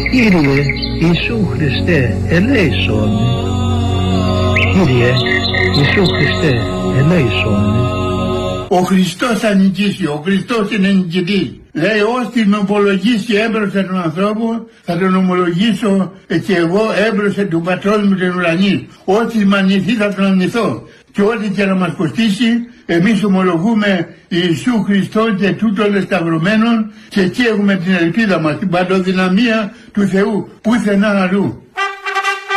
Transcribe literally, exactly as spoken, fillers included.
Κύριε Ιησού Χριστέ, ελέησον. Κύριε Ιησού Χριστέ, ελέησον. Ο Χριστός θα νικήσει, ο Χριστός είναι νικητής. Λέει, όσοι με ομολογήσει έμπροσθεν των ανθρώπων, θα τον ομολογήσω και εγώ έμπροσθεν του Πατρός μου την ουρανή. Όσοι με αρνηθεί θα τον αρνηθώ. Και ό,τι και να μας κοστίσει, εμείς ομολογούμε Ιησού Χριστό και τούτων εσταυρωμένων, και εκεί έχουμε την ελπίδα μας, την παντοδυναμία του Θεού, πουθενά αλλού.